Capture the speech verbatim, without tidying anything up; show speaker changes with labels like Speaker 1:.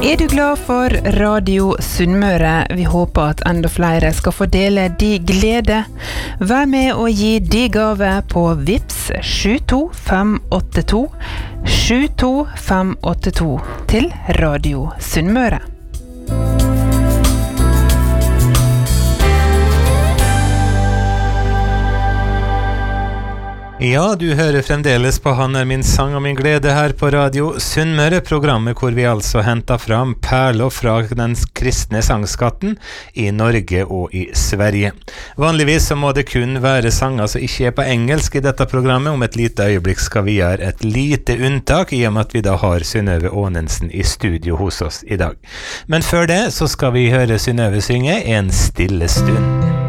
Speaker 1: Er du glad for Radio Sunnmøre? Vi håper at enda flere skal få dele de glede. Vær med og gi de gave på Vips sju to fem åtte to sju to fem åtte to til Radio Sunnmøre.
Speaker 2: Ja, du hører fremdeles på Han er min sang og min glede her på Radio Sunnmøre, programmet hvor vi altså henter fram perler fra den kristne sangskatten i Norge og i Sverige. Vanligvis så må det kun være sanger som ikke er på engelsk i dette programmet. Om et lite øyeblikk skal vi gjøre et lite unntak i og med at vi da har Synnøve Aanensen i studio hos oss i dag. Men før det så skal vi høre Synnøve synge En stille stund.